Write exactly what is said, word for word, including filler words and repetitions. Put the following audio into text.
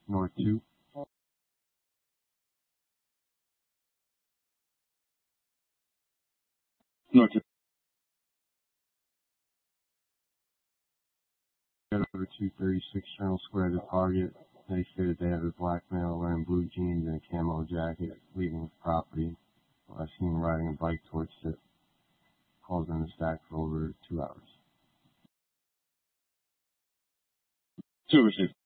North two. North two. Over two thirty-six Journal Square to Target. They say that they have a black male wearing blue jeans and a camo jacket leaving the property. I seen him riding a bike towards it. Calls in the stack for over two hours. Two received.